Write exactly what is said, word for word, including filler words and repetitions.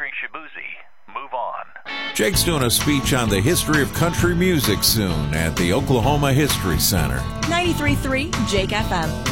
featuring Shabuzi, Move On. Jake's doing a speech on the history of country music soon at the Oklahoma History Center. ninety-three point three Jake F M.